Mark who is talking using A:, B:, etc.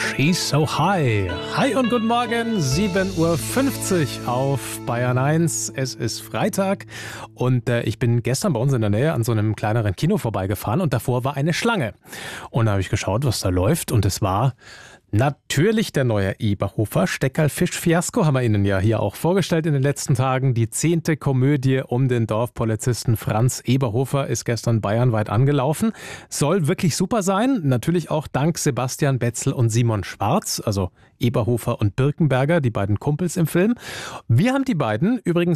A: She's So High. Hi und guten Morgen, 7.50 Uhr auf Bayern 1. Es ist Freitag und ich bin gestern bei uns in der Nähe an so einem kleineren Kino vorbeigefahren und davor war eine Schlange. Und da habe ich geschaut, was da läuft und es war natürlich der neue Eberhofer Steckerl-Fisch-Fiasko, haben wir Ihnen ja hier auch vorgestellt in den letzten Tagen. Die 10. Komödie um den Dorfpolizisten Franz Eberhofer ist gestern bayernweit angelaufen. Soll wirklich super sein, natürlich auch dank Sebastian Betzel und Simon Schwarz, also Eberhofer und Birkenberger, die beiden Kumpels im Film. Wir haben die beiden übrigens